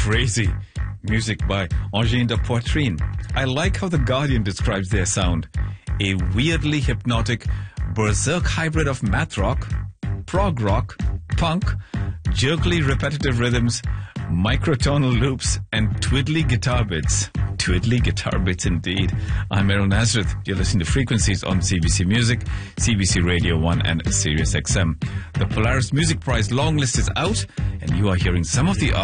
crazy. Music by Angine de Poitrine. I like how The Guardian describes their sound. A weirdly hypnotic berserk hybrid of math rock, prog rock, punk, jerkily repetitive rhythms, microtonal loops, and twiddly guitar bits. Twiddly guitar bits indeed. I'm Errol Nazareth. You're listening to Frequencies on CBC Music, CBC Radio 1 and Sirius XM. The Polaris Music Prize long list is out, and you are hearing some of the